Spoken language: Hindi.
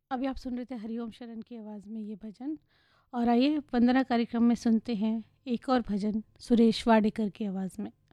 अभी आप सुन रहे थे हरिओम शरण की आवाज़ में ये भजन। और आइए वंदना कार्यक्रम में सुनते हैं एक और भजन सुरेश वाडेकर की आवाज़ में।